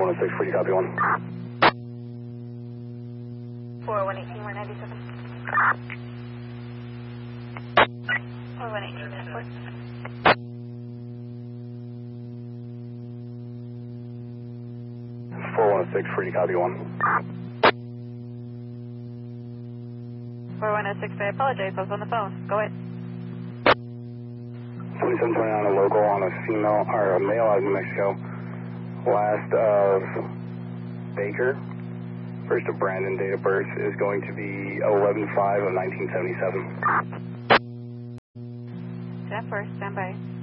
416, free, copy 1. 4118, 197. 4118, passport. 416, free, copy 1. 4106, I apologize, I was on the phone. Go ahead. 2729, a local on a female, or a male out of New Mexico. Last of Baker. First of Brandon, date of birth is going to be 11/5 of 1977. Jet first, stand by.